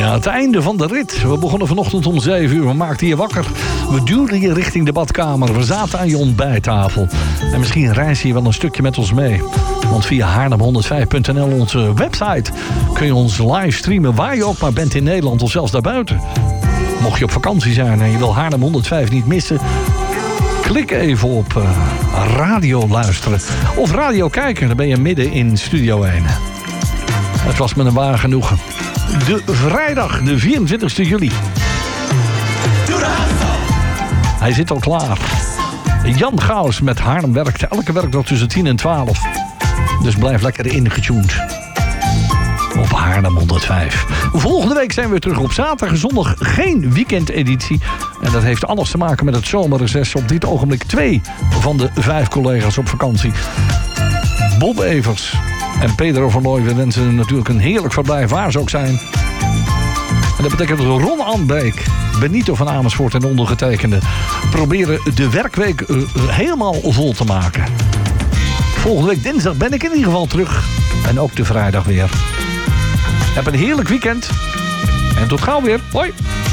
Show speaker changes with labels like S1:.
S1: Ja, het einde van de rit. We begonnen vanochtend om 7 uur. We maakten je wakker. We duwden je richting de badkamer. We zaten aan je ontbijttafel. En misschien reis je wel een stukje met ons mee. Want via Haarlem105.nl, onze website, kun je ons livestreamen waar je ook maar bent in Nederland of zelfs daarbuiten. Mocht je op vakantie zijn en je wil Haarlem 105 niet missen, klik even op radio luisteren. Of radio kijken, dan ben je midden in Studio 1. Het was me een waar genoegen. De vrijdag, de 24 juli. Hij zit al klaar. Jan Gauws met Haarlem werkt elke werkdag tussen 10 en 12. Dus blijf lekker ingetuned. Op Haarlem 105. Volgende week zijn we weer terug op zaterdag en zondag. Geen weekendeditie. En dat heeft alles te maken met het zomerreces. Op dit ogenblik 2 van de 5 collega's op vakantie. Bob Evers en Pedro van Looy. We wensen natuurlijk een heerlijk verblijf waar ze ook zijn. En dat betekent dat Ron Anbeek, Benito van Amersfoort en ondergetekende proberen de werkweek helemaal vol te maken. Volgende week dinsdag ben ik in ieder geval terug. En ook de vrijdag weer. Heb een heerlijk weekend. En tot gauw weer. Hoi.